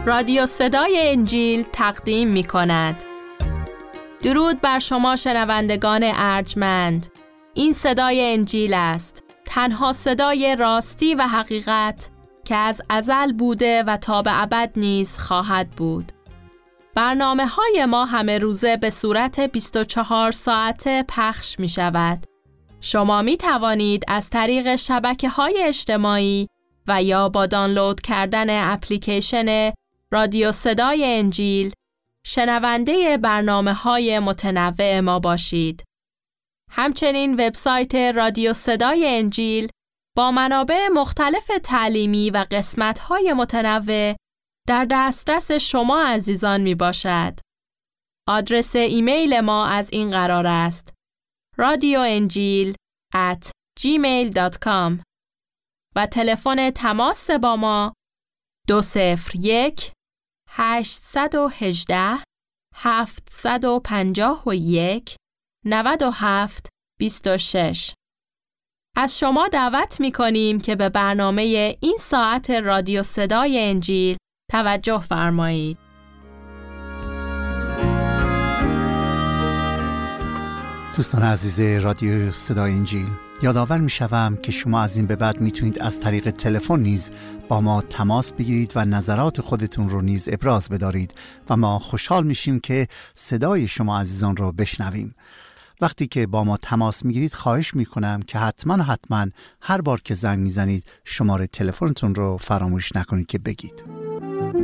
رادیو صدای انجیل تقدیم می کند. درود بر شما شنوندگان ارجمند. این صدای انجیل است، تنها صدای راستی و حقیقت که از ازل بوده و تا به ابد نیز خواهد بود. برنامه‌های ما همه روزه به صورت 24 ساعته پخش می شود. شما می توانید از طریق شبکه‌های اجتماعی و یا با دانلود کردن اپلیکیشن رادیو صدای انجیل شنونده برنامه‌های متنوع ما باشید. همچنین وبسایت رادیو صدای انجیل با منابع مختلف تعلیمی و قسمت‌های متنوع در دسترس شما عزیزان می باشد. آدرس ایمیل ما از این قرار است: radioenjil@gmail.com و تلفن تماس با ما 201-818-751-97-26. از شما دعوت می کنیم که به برنامه این ساعت رادیو صدای انجیل توجه فرمایید. دوستان عزیز رادیو صدای انجیل، یادآور می شوم که شما از این به بعد می تونید از طریق تلفن نیز با ما تماس بگیرید و نظرات خودتون رو نیز ابراز بدارید و ما خوشحال می شیم که صدای شما عزیزان رو بشنویم. وقتی که با ما تماس می گیرید خواهش می کنم که حتما هر بار که زنگ می زنید شماره تلفنتون رو فراموش نکنید که بگید.